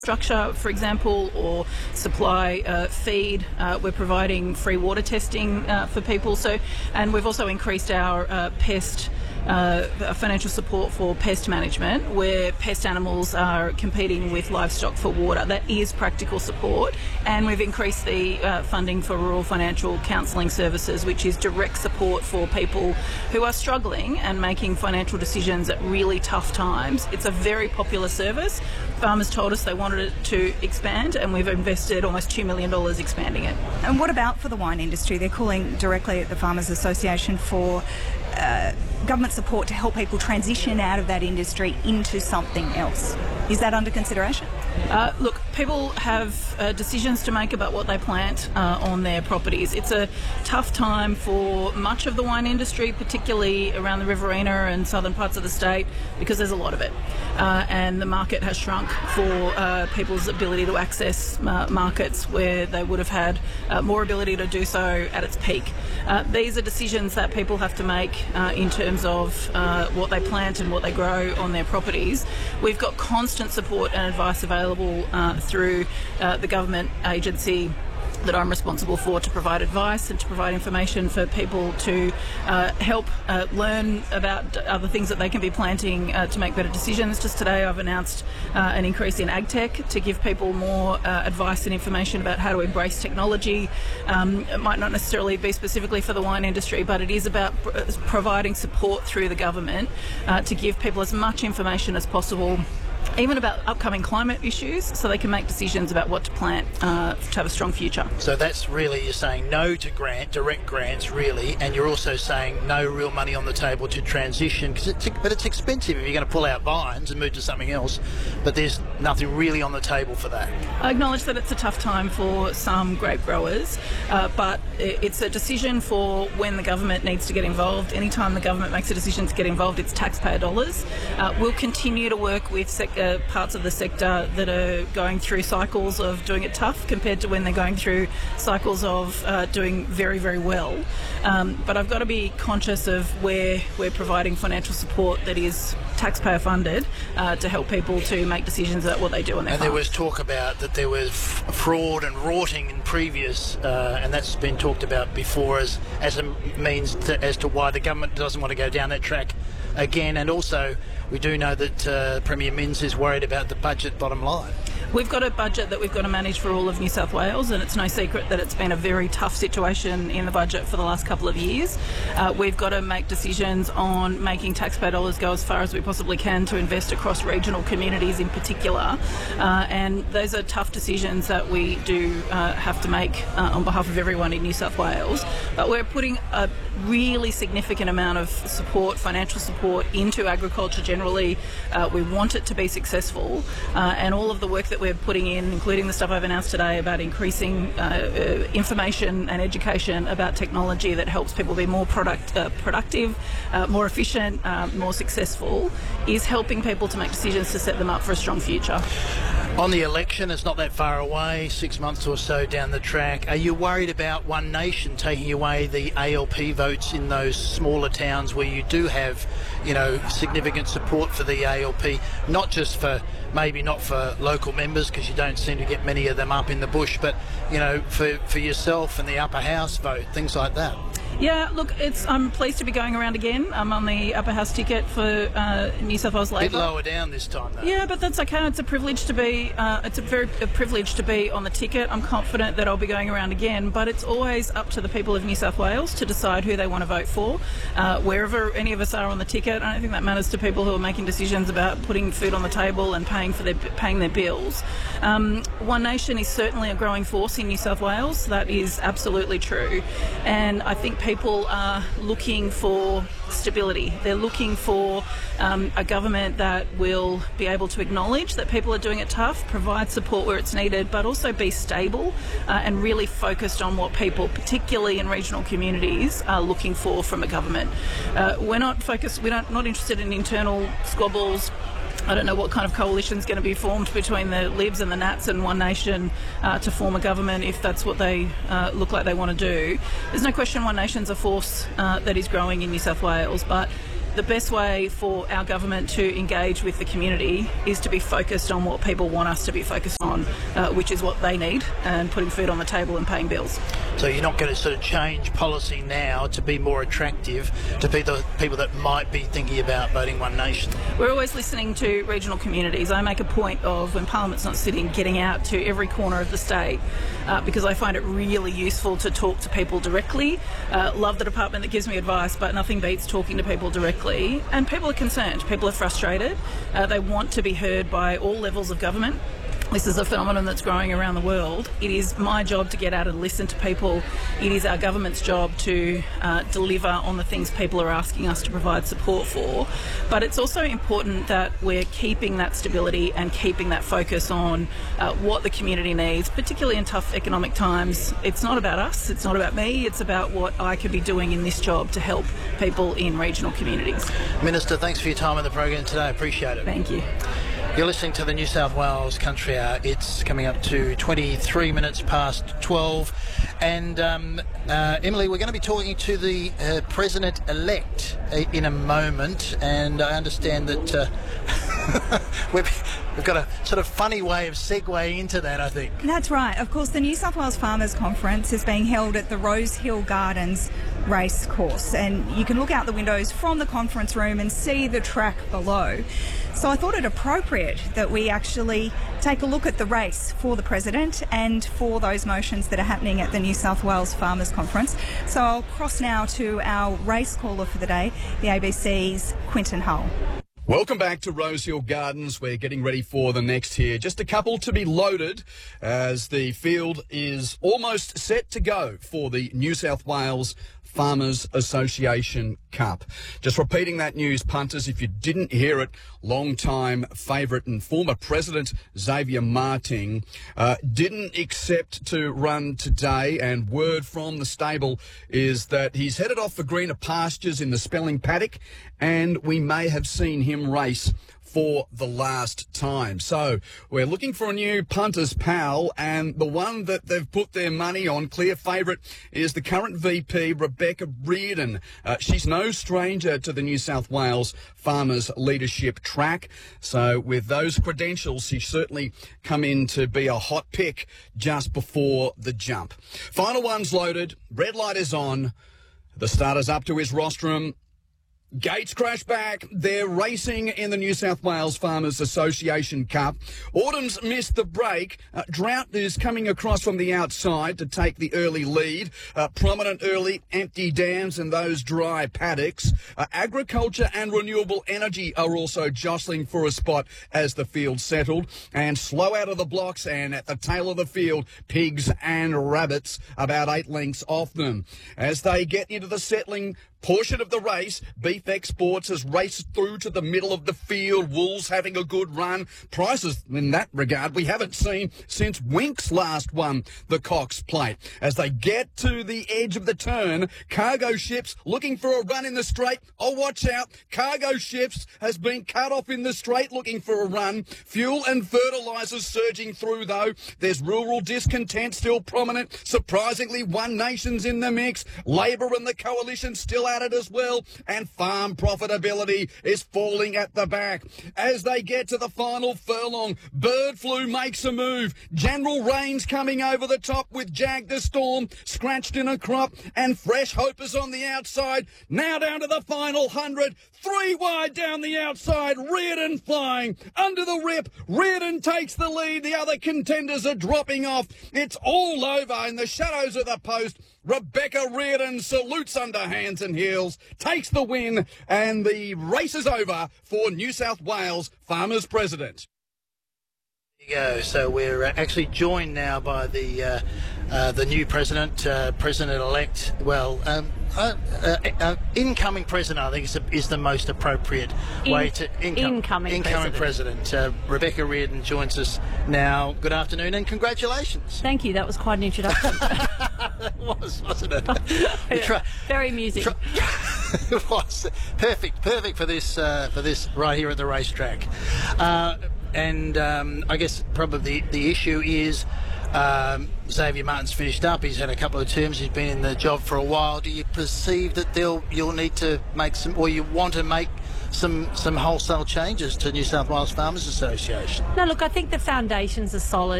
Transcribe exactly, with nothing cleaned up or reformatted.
structure, for example, or supply uh, feed. Uh, we're providing free water testing uh, for people. So, and we've also increased our uh, pest uh, financial support for pest management, where pest animals are competing with livestock for water. That is practical support, and we've increased the uh, funding for rural financial counselling services, which is direct support for people who are struggling and making financial decisions at really tough times. It's a very popular service. Farmers told us they wanted it to expand, and we've invested almost two million dollars expanding it. And what about for the wine industry? They're calling directly at the Farmers Association for uh, government support to help people transition out of that industry into something else. Is that under consideration? Uh, look, people have uh, decisions to make about what they plant uh, on their properties. It's a tough time for much of the wine industry, particularly around the Riverina and southern parts of the state, because there's a lot of it. Uh, and the market has shrunk for uh, people's ability to access uh, markets where they would have had uh, more ability to do so at its peak. Uh, these are decisions that people have to make uh, in terms of uh, what they plant and what they grow on their properties. We've got constant support and advice available uh, through uh, the government agency that I'm responsible for to provide advice and to provide information for people to uh, help uh, learn about other things that they can be planting uh, to make better decisions. Just today I've announced uh, an increase in AgTech to give people more uh, advice and information about how to embrace technology. Um, it might not necessarily be specifically for the wine industry, but it is about pr- providing support through the government uh, to give people as much information as possible, even about upcoming climate issues, so they can make decisions about what to plant uh, to have a strong future. So that's really, you're saying no to grant, direct grants, really, and you're also saying no real money on the table to transition, because it's, but it's expensive if you're going to pull out vines and move to something else, but there's nothing really on the table for that. I acknowledge that it's a tough time for some grape growers, uh, but it's a decision for when the government needs to get involved. Anytime the government makes a decision to get involved, it's taxpayer dollars. Uh, we'll continue to work with sec- uh, parts of the sector that are going through cycles of doing it tough compared to when they're going through cycles of uh, doing very, very well. Um, but I've got to be conscious of where we're providing financial support that is taxpayer funded uh, to help people to make decisions about what they do on their And farms. there was talk about that there was f- fraud and rorting in previous, uh, and that's been talked about before as, as a means to, as to why the government doesn't want to go down that track again. And also, we do know that uh, Premier Minns is worried about the budget bottom line. We've got a budget that we've got to manage for all of New South Wales, and it's no secret that it's been a very tough situation in the budget for the last couple of years. Uh, we've got to make decisions on making taxpayer dollars go as far as we possibly can to invest across regional communities in particular, uh, and those are tough decisions that we do uh, have to make uh, on behalf of everyone in New South Wales. But we're putting a really significant amount of support, financial support, into agriculture generally. Uh, we want it to be successful, uh, and all of the work that we're putting in, including the stuff I've announced today about increasing uh, uh, information and education about technology that helps people be more product, uh, productive, uh, more efficient, uh, more successful, is helping people to make decisions to set them up for a strong future. On the election, it's not that far away, six months or so down the track. Are you worried about One Nation taking away the A L P votes in those smaller towns where you do have, you know, significant support for the A L P, not just for, maybe not for local members, because you don't seem to get many of them up in the bush, but, you know, for, for yourself and the upper house vote, things like that? Yeah, look, it's. I'm pleased to be going around again. I'm on the upper house ticket for uh, New South Wales Labor. A bit lower down this time, though. Yeah, but that's okay. It's a privilege to be. Uh, it's a very a privilege to be on the ticket. I'm confident that I'll be going around again. But it's always up to the people of New South Wales to decide who they want to vote for, uh, wherever any of us are on the ticket. I don't think that matters to people who are making decisions about putting food on the table and paying for their paying their bills. Um, One Nation is certainly a growing force in New South Wales. That is absolutely true, and I think people. People are looking for stability. They're looking for um, a government that will be able to acknowledge that people are doing it tough, provide support where it's needed, but also be stable uh, and really focused on what people, particularly in regional communities, are looking for from a government. Uh, we're not focused, we're not, not interested in internal squabbles. I don't know what kind of coalition is going to be formed between the Libs and the Nats and One Nation uh, to form a government if that's what they uh, look like they want to do. There's no question One Nation's a force uh, that is growing in New South Wales, but the best way for our government to engage with the community is to be focused on what people want us to be focused on, uh, which is what they need, and putting food on the table and paying bills. So you're not going to sort of change policy now to be more attractive to people, people that might be thinking about voting One Nation? We're always listening to regional communities. I make a point of, when Parliament's not sitting, getting out to every corner of the state uh, because I find it really useful to talk to people directly. Uh, love the department that gives me advice, but nothing beats talking to people directly. And people are concerned. People are frustrated. Uh, they want to be heard by all levels of government. This is a phenomenon that's growing around the world. It is my job to get out and listen to people. It is our government's job to uh, deliver on the things people are asking us to provide support for. But it's also important that we're keeping that stability and keeping that focus on uh, what the community needs, particularly in tough economic times. It's not about us, it's not about me, it's about what I could be doing in this job to help people in regional communities. Minister, thanks for your time on the program today. I appreciate it. Thank you. You're listening to the New South Wales Country Hour. It's coming up to twenty-three minutes past twelve. And um, uh, Emily, we're going to be talking to the uh, President-elect in a moment. And I understand that uh, we've, we've got a sort of funny way of segueing into that, I think. That's right. Of course, the New South Wales Farmers Conference is being held at the Rosehill Gardens race course, and you can look out the windows from the conference room and see the track below. So I thought it appropriate that we actually take a look at the race for the President and for those motions that are happening at the New South Wales Farmers Conference. So I'll cross now to our race caller for the day, the A B C's Quinton Hull. Welcome back to Rosehill Gardens. We're getting ready for the next here. Just a couple to be loaded as the field is almost set to go for the New South Wales Farmers Association Cup. Just repeating that news, punters, if you didn't hear it, long-time favourite and former President Xavier Martin uh, didn't accept to run today, and word from the stable is that he's headed off for greener pastures in the Spelling Paddock, and we may have seen him race for the last time. So we're looking for a new punter's pal, and the one that they've put their money on, clear favourite, is the current V P, Rebecca Reardon. Uh, she's no stranger to the New South Wales Farmers Leadership track. So with those credentials, she's certainly come in to be a hot pick just before the jump. Final one's loaded. Red light is on. The starter's up to his rostrum. Gates crash back. They're racing in the New South Wales Farmers Association Cup. Autumn's missed the break. Uh, Drought is coming across from the outside to take the early lead. Uh, prominent early, empty dams and those dry paddocks. Uh, agriculture and renewable energy are also jostling for a spot as the field settled. And slow out of the blocks and at the tail of the field, pigs and rabbits, about eight lengths off them. As they get into the settling portion of the race, Beef Exports has raced through to the middle of the field. Wool's having a good run. Prices in that regard we haven't seen since Winks last won the Cox Plate. As they get to the edge of the turn, Cargo Ships looking for a run in the straight. Oh, watch out. Cargo Ships has been cut off in the straight looking for a run. Fuel and fertilisers surging through, though. There's rural discontent still prominent. Surprisingly, One Nation's in the mix. Labor and the Coalition still at it as well, and farm profitability is falling at the back. As they get to the final furlong, Bird Flu makes a move. General Rain's coming over the top with Jag the Storm, scratched in a crop, and Fresh Hope is on the outside. Now down to the final hundred, three wide down the outside, Reardon flying under the rip. Reardon takes the lead. The other contenders are dropping off. It's all over in the shadows of the post. Rebecca Reardon salutes under hands and heels, takes the win, and the race is over for New South Wales Farmers President. There you go. So we're uh, actually joined now by the uh, uh, the new president, uh, President-elect. Well, um, uh, uh, uh, incoming president, I think, is, a, is the most appropriate In, way to income, incoming, incoming president. president. Uh, Rebecca Reardon joins us now. Good afternoon and congratulations. Thank you. That was quite an introduction. It was, wasn't it? We try, Very amusing. try, it was perfect, perfect for this uh, for this right here at the racetrack. Uh, and um, I guess probably the, the issue is um, Xavier Martin's finished up. He's had a couple of terms. He's been in the job for a while. Do you perceive that they'll you'll need to make some, or you want to make some some wholesale changes to New South Wales Farmers Association? No, look, I think the foundations are solid.